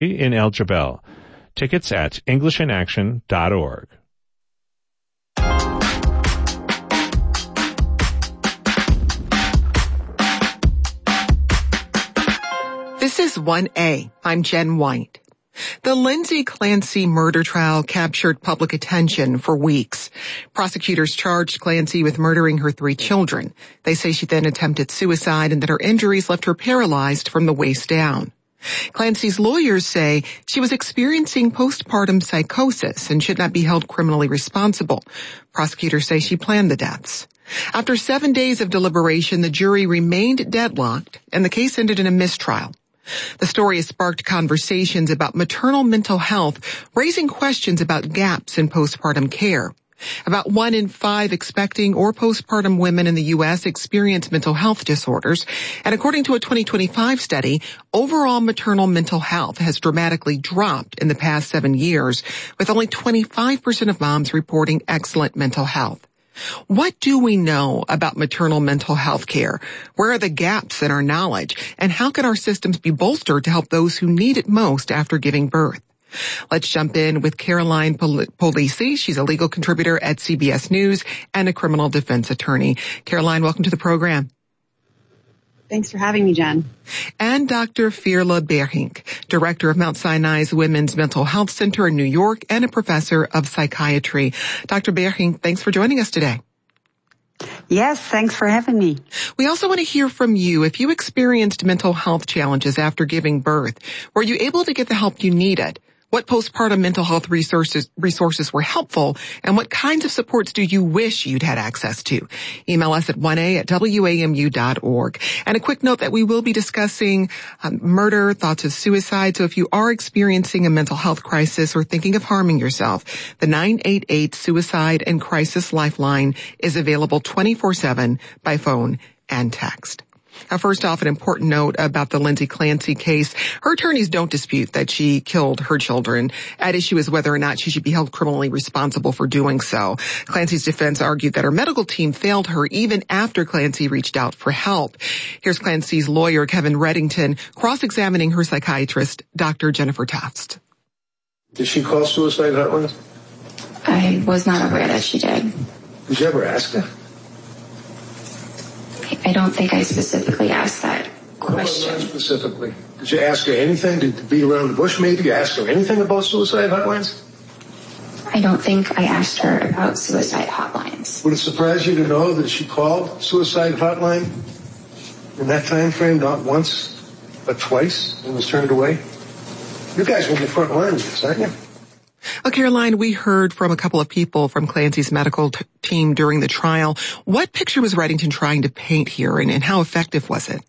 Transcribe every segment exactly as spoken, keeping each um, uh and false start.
in El Jebel. Tickets at english in action dot org. This is one A. I'm Jen White. The Lindsay Clancy murder trial captured public attention for weeks. Prosecutors charged Clancy with murdering her three children. They say she then attempted suicide and that her injuries left her paralyzed from the waist down. Clancy's lawyers say she was experiencing postpartum psychosis and should not be held criminally responsible. Prosecutors say she planned the deaths. After seven days of deliberation, the jury remained deadlocked and the case ended in a mistrial. The story has sparked conversations about maternal mental health, raising questions about gaps in postpartum care. About one in five expecting or postpartum women in the U S experience mental health disorders. And according to a twenty twenty-five study, overall maternal mental health has dramatically dropped in the past seven years, with only twenty-five percent of moms reporting excellent mental health. What do we know about maternal mental health care? Where are the gaps in our knowledge? And how can our systems be bolstered to help those who need it most after giving birth? Let's jump in with Caroline Polisi. She's a legal contributor at C B S News and a criminal defense attorney. Caroline, welcome to the program. Thanks for having me, Jen. And Doctor Veerle Bergink, director of Mount Sinai's Women's Mental Health Center in New York and a professor of psychiatry. Doctor Bergink, thanks for joining us today. Yes, thanks for having me. We also want to hear from you. If you experienced mental health challenges after giving birth, were you able to get the help you needed? What postpartum mental health resources resources were helpful, and what kinds of supports do you wish you'd had access to? Email us at one A at W A M U dot org. And a quick note that we will be discussing um, murder, thoughts of suicide. So if you are experiencing a mental health crisis or thinking of harming yourself, the nine eight eight Suicide and Crisis Lifeline is available twenty-four seven by phone and text. Now, first off, an important note about the Lindsay Clancy case. Her attorneys don't dispute that she killed her children. At issue is whether or not she should be held criminally responsible for doing so. Clancy's defense argued that her medical team failed her even after Clancy reached out for help. Here's Clancy's lawyer, Kevin Reddington, cross-examining her psychiatrist, Doctor Jennifer Tufts. Did she call suicide hotlines? I was not aware that she did. Did you ever ask her? I don't think I specifically asked that question. No, not specifically. Did you ask her anything? Did you beat around the bush maybe? Did you ask her anything about suicide hotlines? I don't think I asked her about suicide hotlines. Would it surprise you to know that she called suicide hotline in that time frame, not once, but twice, and was turned away? You guys were in the front line of this, aren't you? Well, Caroline, we heard from a couple of people from Clancy's medical t- team during the trial. What picture was Reddington trying to paint here, and, and how effective was it?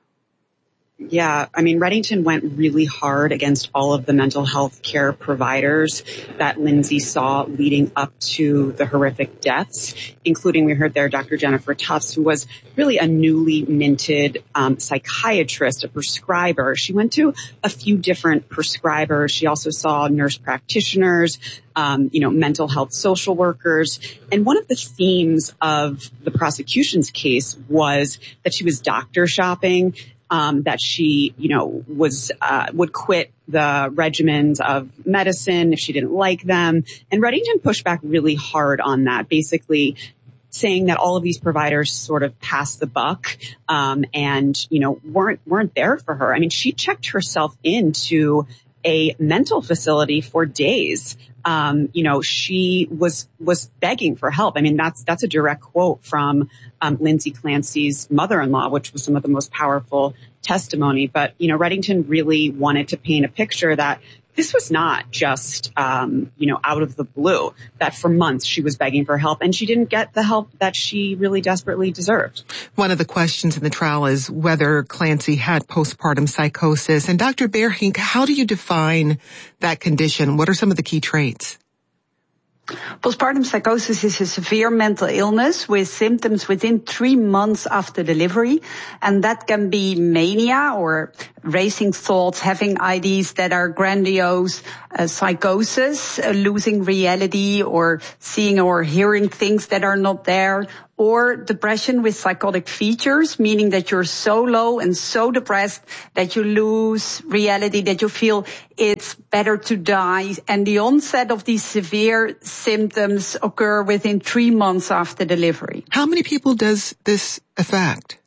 Yeah, I mean, Reddington went really hard against all of the mental health care providers that Lindsay saw leading up to the horrific deaths, including, we heard there, Doctor Jennifer Tufts, who was really a newly minted um, psychiatrist, a prescriber. She went to a few different prescribers. She also saw nurse practitioners, um, you know, mental health social workers. And one of the themes of the prosecution's case was that she was doctor shopping. Um, that she, you know, was, uh, would quit the regimens of medicine if she didn't like them. And Reddington pushed back really hard on that, basically saying that all of these providers sort of passed the buck, um, and, you know, weren't, weren't there for her. I mean, she checked herself into a mental facility for days. Um, you know, she was, was begging for help. I mean, that's, that's a direct quote from, um, Lindsay Clancy's mother-in-law, which was some of the most powerful testimony. But, you know, Reddington really wanted to paint a picture that this was not just, um, you know, out of the blue, that for months she was begging for help and she didn't get the help that she really desperately deserved. One of the questions in the trial is whether Clancy had postpartum psychosis. And Doctor Bergink, how do you define that condition? What are some of the key traits? Postpartum psychosis is a severe mental illness with symptoms within three months after delivery, and that can be mania or racing thoughts, having ideas that are grandiose, uh, psychosis, uh, losing reality or seeing or hearing things that are not there, or depression with psychotic features, meaning that you're so low and so depressed that you lose reality, that you feel it's better to die. And the onset of these severe symptoms occur within three months after delivery. How many people does this affect?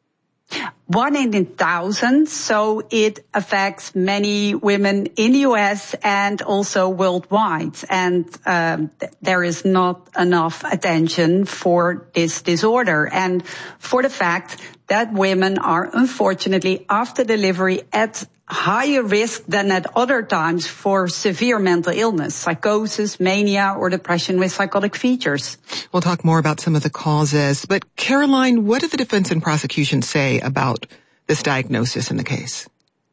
One in a thousand, so it affects many women in the U S and also worldwide. And um, th- there is not enough attention for this disorder and for the fact that women are unfortunately after delivery at higher risk than at other times for severe mental illness, psychosis, mania, or depression with psychotic features. We'll talk more about some of the causes. But Caroline, what did the defense and prosecution say about this diagnosis in the case?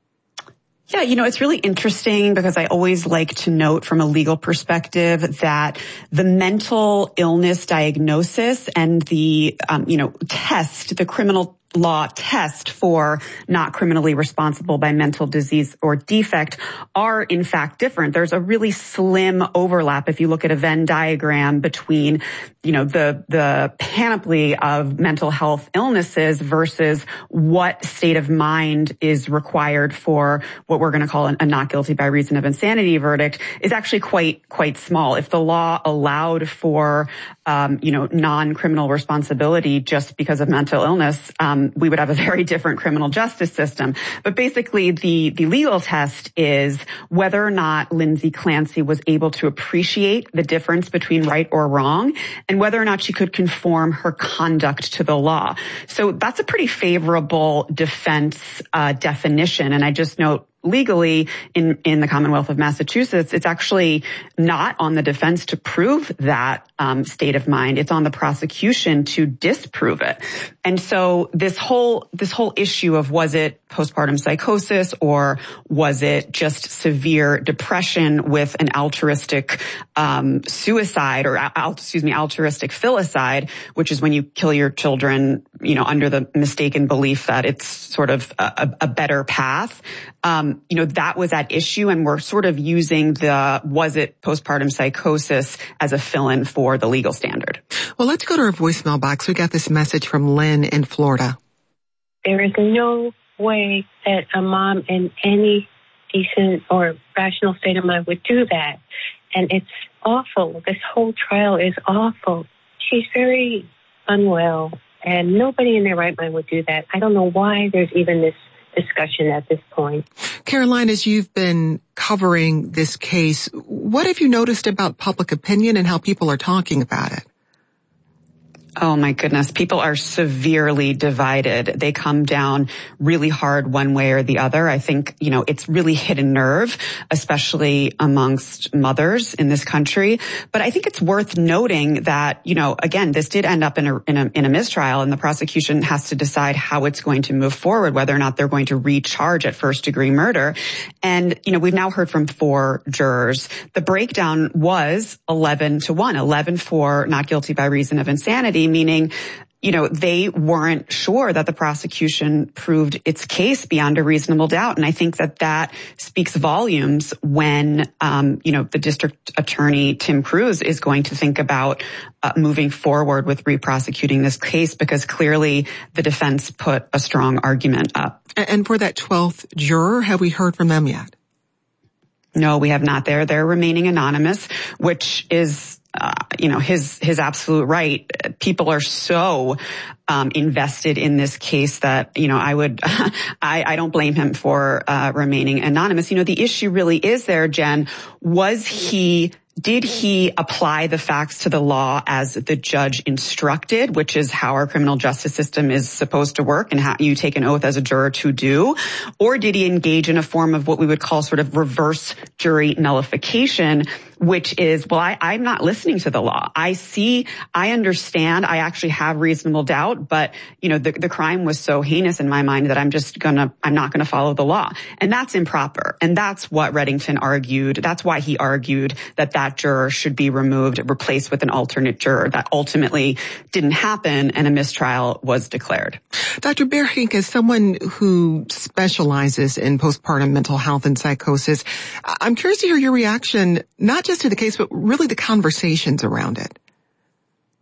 Yeah, you know, it's really interesting because I always like to note from a legal perspective that the mental illness diagnosis and the, um, you know, test, the criminal law test for not criminally responsible by mental disease or defect are in fact different. There's a really slim overlap if you look at a Venn diagram between, you know, the, the panoply of mental health illnesses versus what state of mind is required for what we're going to call a not guilty by reason of insanity verdict is actually quite, quite small. If the law allowed for, um, you know, non-criminal responsibility just because of mental illness, um, we would have a very different criminal justice system. But basically, the, the legal test is whether or not Lindsay Clancy was able to appreciate the difference between right or wrong and whether or not she could conform her conduct to the law. So that's a pretty favorable defense uh, definition. And I just note, legally in, in the Commonwealth of Massachusetts, it's actually not on the defense to prove that um, state of mind. It's on the prosecution to disprove it. And so this whole, this whole issue of was it postpartum psychosis or was it just severe depression with an altruistic um, suicide or, al- excuse me, altruistic filicide, which is when you kill your children, you know, under the mistaken belief that it's sort of a, a better path. Um, you know, that was at issue, and we're sort of using the was it postpartum psychosis as a fill-in for the legal standard. Well, let's go to our voicemail box. We got this message from Lynn in Florida. There is no way that a mom in any decent or rational state of mind would do that. And it's awful. This whole trial is awful. She's very unwell, and nobody in their right mind would do that. I don't know why there's even this discussion at this point. Caroline, as you've been covering this case, what have you noticed about public opinion and how people are talking about it? Oh my goodness. People are severely divided. They come down really hard one way or the other. I think, you know, it's really hit a nerve, especially amongst mothers in this country. But I think it's worth noting that, you know, again, this did end up in a, in a, in a mistrial, and the prosecution has to decide how it's going to move forward, whether or not they're going to recharge at first degree murder. And, you know, we've now heard from four jurors. The breakdown was eleven to one, eleven for not guilty by reason of insanity, meaning, you know, they weren't sure that the prosecution proved its case beyond a reasonable doubt. And I think that that speaks volumes when, um, you know, the district attorney, Tim Cruz, is going to think about uh, moving forward with re-prosecuting this case, because clearly the defense put a strong argument up. And for that twelfth juror, have we heard from them yet? No, we have not. They're, they're remaining anonymous, which is, uh, you know, his, his absolute right. People are so, um, invested in this case that, you know, I would, I, I don't blame him for, uh, remaining anonymous. You know, the issue really is there, Jen, was he, did he apply the facts to the law as the judge instructed, which is how our criminal justice system is supposed to work and how you take an oath as a juror to do? Or did he engage in a form of what we would call sort of reverse jury nullification, which is, well, I, I'm not listening to the law. I see, I understand, I actually have reasonable doubt, but, you know, the, the crime was so heinous in my mind that I'm just gonna, I'm not gonna follow the law. And that's improper. And that's what Reddington argued. That's why he argued that that juror should be removed, replaced with an alternate juror. That ultimately didn't happen, and a mistrial was declared. Doctor Berhink, as someone who specializes in postpartum mental health and psychosis, I'm curious to hear your reaction, not just to the case, but really the conversations around it.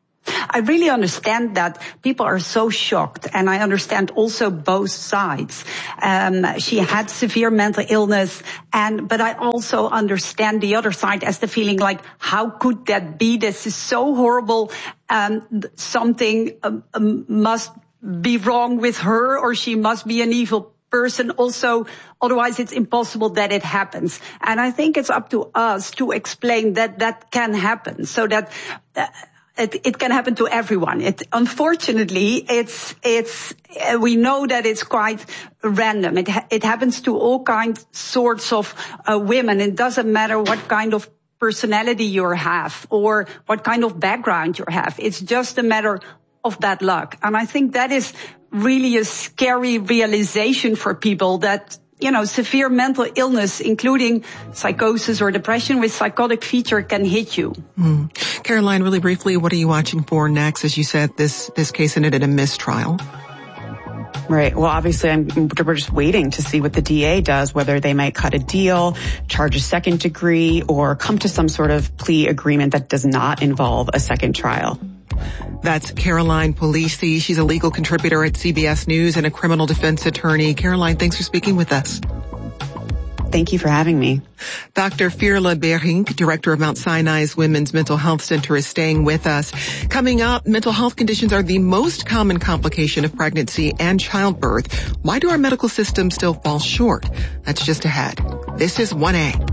I really understand that people are so shocked, and I understand also both sides. Um, she had severe mental illness, and but I also understand the other side as the feeling like, how could that be? This is so horrible. Um, something um, um, must be wrong with her, or she must be an evil person also, otherwise it's impossible that it happens. And I think it's up to us to explain that that can happen, so that uh, it, it can happen to everyone. It, unfortunately, it's, it's, uh, we know that it's quite random. It, ha- it happens to all kinds, sorts of uh, women. It doesn't matter what kind of personality you have or what kind of background you have. It's just a matter of bad luck. And I think that is really a scary realization for people, that, you know, severe mental illness, including psychosis or depression with psychotic feature, can hit you. Mm. Caroline, really briefly, what are you watching for next? As you said, this, this case ended in a mistrial. Right. Well, obviously, I'm, we're just waiting to see what the D A does, whether they might cut a deal, charge a second degree, or come to some sort of plea agreement that does not involve a second trial. That's Caroline Polisi. She's a legal contributor at C B S News and a criminal defense attorney. Caroline, thanks for speaking with us. Thank you for having me. Doctor Veerle Berink, director of Mount Sinai's Women's Mental Health Center, is staying with us. Coming up, mental health conditions are the most common complication of pregnancy and childbirth. Why do our medical systems still fall short? That's just ahead. This is one A.